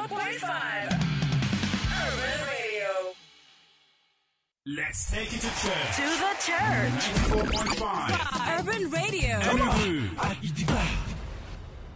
94.5 Urban Radio. Let's take it to church. To the church. 94.5 Urban Radio. Enugu.